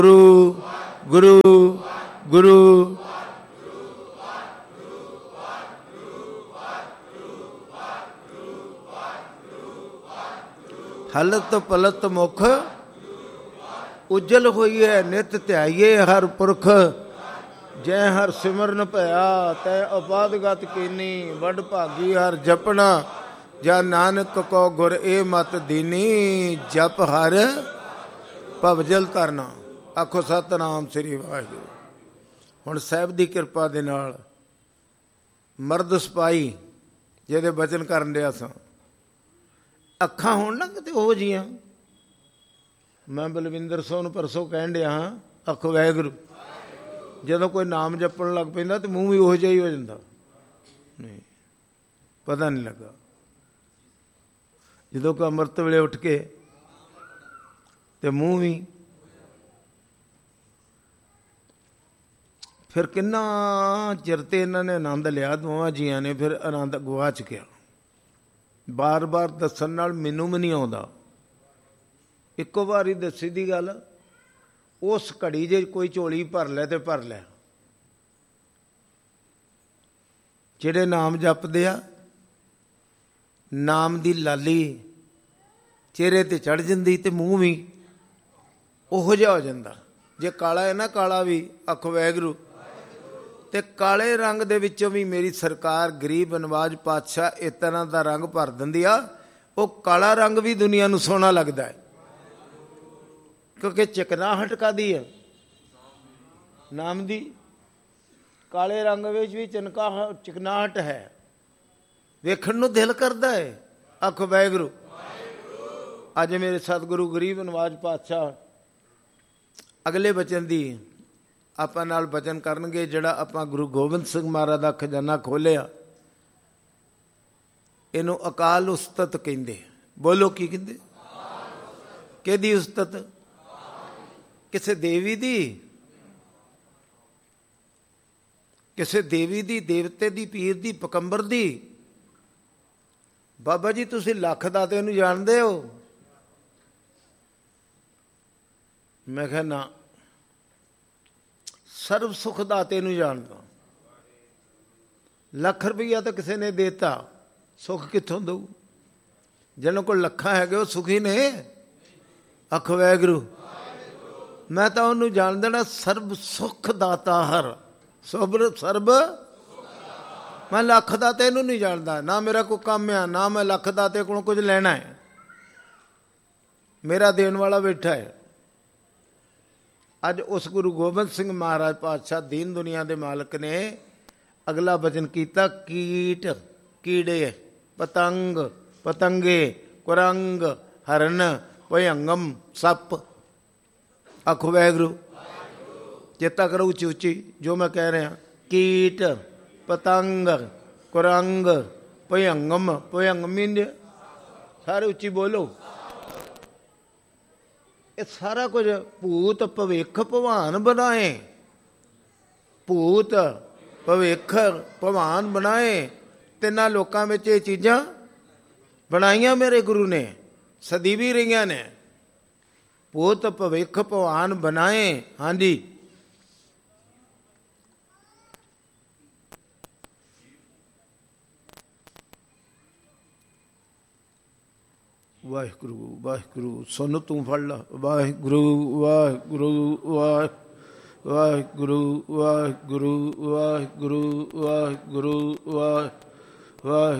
ਗੁਰੂ ਗੁਰੂ ਗੁਰੂ। ਹਲਤ ਪਲਤ ਮੁਖ ਉਜਲ ਹੋਈ ਹੈ, ਨਿਤ ਧਿਆਈਏ ਹਰ ਪੁਰਖ। ਜੈ ਹਰ ਸਿਮਰਨ ਭਇਆ ਤੈ ਉਪਾਦਗਤ ਕੀਨੀ, ਵੱਡ ਭਾਗੀ ਹਰ ਜਪਣਾ। ਜਾਂ ਨਾਨਕ ਕੋ ਗੁਰ ਇਹ ਮਤ ਦੀਨੀ, ਜਪ ਹਰ ਭਵਜਲ ਤਰਨਾ। ਆਖੋ ਸਤਿਨਾਮ ਸ੍ਰੀ ਵਾਹਿਗੁਰੂ। ਹੁਣ ਸਾਹਿਬ ਦੀ ਕਿਰਪਾ ਦੇ ਨਾਲ ਮਰਦ ਸਿਪਾਹੀ ਜਿਹਦੇ ਵਚਨ ਕਰਨ ਡਿਆ ਸਾਂ, ਅੱਖਾਂ ਹੋਣ ਨਾ ਕਿਤੇ ਉਹ ਜੀਆਂ। ਮੈਂ ਬਲਵਿੰਦਰ ਸਿੰਘ ਨੂੰ ਪਰਸੋਂ ਕਹਿਣ ਡਿਆ ਹਾਂ, ਆਖੋ ਵਾਹਿਗੁਰੂ। ਜਦੋਂ ਕੋਈ ਨਾਮ ਜਪਣ ਲੱਗ ਪੈਂਦਾ ਤੇ ਮੂੰਹ ਵੀ ਉਹੋ ਜਿਹਾ ਹੀ ਹੋ ਜਾਂਦਾ, ਨਹੀਂ ਪਤਾ ਨਹੀਂ ਲੱਗਾ। ਜਦੋਂ ਕੋਈ ਅੰਮ੍ਰਿਤ ਵੇਲੇ ਉੱਠ ਕੇ ਤੇ ਮੂੰਹ ਵੀ, ਫਿਰ ਕਿੰਨਾ ਚਿਰ ਤੇ ਇਹਨਾਂ ਨੇ ਆਨੰਦ ਲਿਆ ਦੋਵਾਂ ਜੀਆਂ ਨੇ, ਫਿਰ ਆਨੰਦ ਗੁਆਚ ਗਿਆ। ਬਾਰ ਬਾਰ ਦੱਸਣ ਨਾਲ ਮੈਨੂੰ ਵੀ ਨਹੀਂ ਆਉਂਦਾ। ਇੱਕੋ ਵਾਰੀ ਦੱਸੀ ਦੀ ਗੱਲ, ਉਸ ਘੜੀ ਜੇ ਕੋਈ ਝੋਲੀ ਭਰ ਲੈ ਤੇ ਭਰ ਲੈ। ਜਿਹੜੇ ਨਾਮ ਜਪਦੇ ਆ, ਨਾਮ ਦੀ ਲਾਲੀ ਚਿਹਰੇ ਤੇ ਚੜ੍ਹ ਜਾਂਦੀ ਤੇ ਮੂੰਹ ਵੀ ਉਹੋ ਜਿਹਾ ਹੋ ਜਾਂਦਾ। ਜੇ ਕਾਲਾ ਹੈ ਨਾ, ਕਾਲਾ ਵੀ ਆਖੋ ਵਾਹਿਗੁਰੂ। ਤੇ ਕਾਲੇ ਰੰਗ ਦੇ ਵਿੱਚੋਂ ਵੀ ਮੇਰੀ ਸਰਕਾਰ ਗਰੀਬ ਨਵਾਜ਼ ਪਾਤਸ਼ਾਹ ਇਸ ਤਰ੍ਹਾਂ ਦਾ ਰੰਗ ਭਰ ਦਿੰਦੀ ਆ, ਉਹ ਕਾਲਾ ਰੰਗ ਵੀ ਦੁਨੀਆ ਨੂੰ ਸੋਹਣਾ ਲੱਗਦਾ ਹੈ। ਕਿਉਂਕਿ ਚਿਕਨਾਹਟ ਕਾਹਦੀ ਹੈ? ਨਾਮ ਦੀ। ਕਾਲੇ ਰੰਗ ਵਿੱਚ ਵੀ ਚਿਕਨਾਹਟ ਹੈ, ਵੇਖਣ ਨੂੰ ਦਿਲ ਕਰਦਾ ਹੈ। ਆਖੋ ਵਾਹਿਗੁਰੂ। ਅੱਜ ਮੇਰੇ ਸਤਿਗੁਰੂ ਗਰੀਬ ਨਵਾਜ਼ ਪਾਤਸ਼ਾਹ ਅਗਲੇ ਬਚਨ ਦੀ ਆਪਾਂ ਨਾਲ ਬਚਨ ਕਰਨਗੇ, ਜਿਹੜਾ ਆਪਾਂ ਗੁਰੂ ਗੋਬਿੰਦ ਸਿੰਘ ਮਹਾਰਾਜ ਦਾ ਖਜ਼ਾਨਾ ਖੋਲ੍ਹਿਆ। ਇਹਨੂੰ ਅਕਾਲ ਉਸਤਤ ਕਹਿੰਦੇ। ਬੋਲੋ ਕੀ ਕਹਿੰਦੇ? ਕਿਹਦੀ ਉਸਤਤ? ਕਿਸੇ ਦੇਵੀ ਦੀ, ਕਿਸੇ ਦੇਵੀ ਦੀ, ਦੇਵਤੇ ਦੀ, ਪੀਰ ਦੀ, ਪਕੰਬਰ ਦੀ। ਬਾਬਾ ਜੀ ਤੁਸੀਂ ਲੱਖ ਦਾਤੇ ਨੂੰ ਜਾਣਦੇ ਹੋ? ਮੈਂ ਕਿਹਾ ਨਾ, ਸਰਬ ਸੁਖ ਦਾਤੇ ਨੂੰ ਜਾਣਦਾ। ਲੱਖ ਰੁਪਈਆ ਤਾਂ ਕਿਸੇ ਨੇ ਦੇਤਾ, ਸੁੱਖ ਕਿੱਥੋਂ ਦਊ? ਜਿਹਨਾਂ ਕੋਲ ਲੱਖਾਂ ਹੈਗੇ ਉਹ ਸੁਖੀ ਨੇ। ਆਖੋ ਵਾਹਿਗੁਰੂ। ਮੈਂ ਤਾਂ ਉਹਨੂੰ ਜਾਣ ਦੇਣਾ ਸਰਬ ਸੁਖ ਦਾਤਾ ਹਰ। ਸਰਬ ਮੈਂ ਲੱਖ ਦਾਤੇ ਇਹਨੂੰ ਨਹੀਂ ਜਾਣਦਾ। ਨਾ ਮੇਰਾ ਕੋਈ ਕੰਮ ਆ, ਨਾ ਮੈਂ ਲੱਖ ਦਾਤੇ ਕੋਲੋਂ ਕੁਝ ਲੈਣਾ ਹੈ। ਮੇਰਾ ਦੇਣ ਵਾਲਾ ਬੈਠਾ ਹੈ। ਅੱਜ ਉਸ ਗੁਰੂ ਗੋਬਿੰਦ ਸਿੰਘ ਮਹਾਰਾਜ ਪਾਤਸ਼ਾਹ ਦੀਨ ਦੁਨੀਆ ਦੇ ਮਾਲਕ ਨੇ ਅਗਲਾ ਬਚਨ ਕੀਤਾ, ਕੀਟ ਕੀੜੇ, ਪਤੰਗ ਪਤੰਗੇ, ਕੁਰੰਗ ਹਰਨ, ਭਯੰਗਮ ਸੱਪ। ਆਖੋ ਵਾਹਿਗੁਰੂ। ਚੇਤਾ ਕਰੋ ਉੱਚੀ ਉੱਚੀ ਜੋ ਮੈਂ ਕਹਿ ਰਿਹਾ। ਕੀਟ, ਪਤੰਗ, ਕੁਰੰਗ, ਭਯੰਗਮ। ਭਯੰਗਮ ਸਾਰੇ ਉੱਚੀ ਬੋਲੋ। ਇਹ ਸਾਰਾ ਕੁਝ ਭੂਤ ਭਵਿੱਖ ਭਵਾਨ ਬਣਾਏ। ਭੂਤ ਭਵਿੱਖ ਭਵਾਨ ਬਣਾਏ। ਤਿੰਨਾਂ ਲੋਕਾਂ ਵਿੱਚ ਇਹ ਚੀਜ਼ਾਂ ਬਣਾਈਆਂ ਮੇਰੇ ਗੁਰੂ ਨੇ, ਸਦੀ ਵੀ ਰਹੀਆਂ ਨੇ। ਭੂਤ ਭਵਿੱਖ ਭਵਾਨ ਬਣਾਏ। ਹਾਂਜੀ। ਵਾਹਿਗੁਰੂ ਵਾਹਿਗੁਰੂ। ਸੁਣ ਤੂੰ ਫੜ ਲਾ। ਵਾਹਿਗੁਰੂ ਵਾਹਿਗੁਰੂ ਵਾਹਿਗੁਰੂ ਵਾਹਿਗੁਰੂ ਵਾਹਿਗੁਰੂ ਵਾਹਿਗੁਰੂ ਵਾਹਿਗੁਰੂ ਵਾਹਿ